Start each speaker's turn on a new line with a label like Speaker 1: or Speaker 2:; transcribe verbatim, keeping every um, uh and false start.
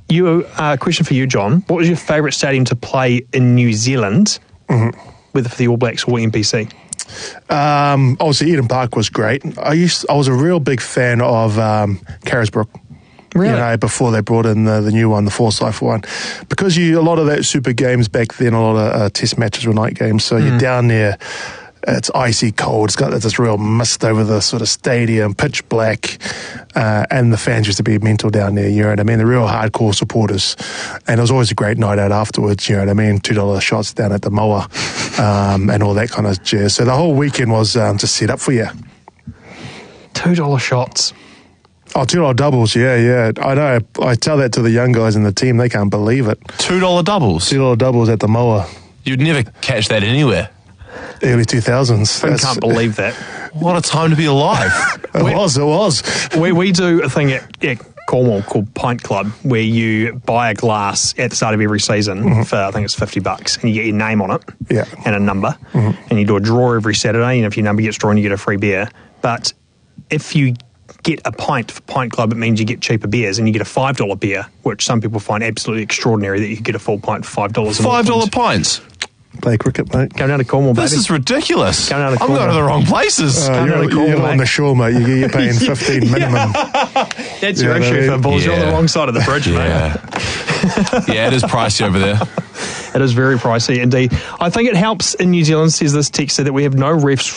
Speaker 1: You, uh, question for you, John. What was your favourite stadium to play in New Zealand, mm-hmm. whether for the All Blacks or N P C?
Speaker 2: Um, obviously, Eden Park was great. I used, I was a real big fan of um, Carisbrook.
Speaker 1: Really?
Speaker 2: You know, before they brought in the, the new one, the Forsyth one. Because you a lot of that Super games back then, a lot of uh, test matches were night games, so mm. you're down there. It's icy cold. It's got this real mist over the sort of stadium, pitch black, uh, and the fans used to be mental down there, you know what I mean? The real hardcore supporters. And it was always a great night out afterwards, you know what I mean? two dollar shots down at the Moa, um, and all that kind of jazz. So the whole weekend was um, just set up for you.
Speaker 1: two dollar shots.
Speaker 2: Oh, two dollar doubles, yeah, yeah. I know. I tell that to the young guys in the team. They can't believe it.
Speaker 3: two dollar doubles?
Speaker 2: two dollar doubles at the Moa.
Speaker 3: You'd never catch that anywhere.
Speaker 2: Early two thousands.
Speaker 1: I can't believe that.
Speaker 3: What a time to be alive.
Speaker 2: it we, was, it was.
Speaker 1: we, we do a thing at, at Cornwall called Pint Club where you buy a glass at the start of every season mm-hmm. for, I think it's fifty bucks, and you get your name on it
Speaker 2: yeah.
Speaker 1: and a number, mm-hmm. and you do a draw every Saturday, and if your number gets drawn, you get a free beer. But if you get a pint for Pint Club, it means you get cheaper beers, and you get a five dollar beer, which some people find absolutely extraordinary that you get a full pint for five dollars.
Speaker 3: five dollar pints?
Speaker 2: Play cricket, mate.
Speaker 1: Go down to Cornwall, baby.
Speaker 3: This is ridiculous.
Speaker 1: Go down to
Speaker 3: I'm
Speaker 1: Cornwall.
Speaker 3: going to the wrong places.
Speaker 2: Uh, you're
Speaker 1: Cornwall,
Speaker 2: you're on the shore, mate. You, you're paying fifteen minimum.
Speaker 1: That's
Speaker 2: you
Speaker 1: your issue,
Speaker 2: I mean?
Speaker 1: Fimbles.
Speaker 3: Yeah.
Speaker 1: You're on the wrong side of the bridge,
Speaker 3: yeah.
Speaker 1: mate.
Speaker 3: Yeah, it is pricey over there.
Speaker 1: It is very pricey indeed. I think it helps in New Zealand, says this texter, that we have no refs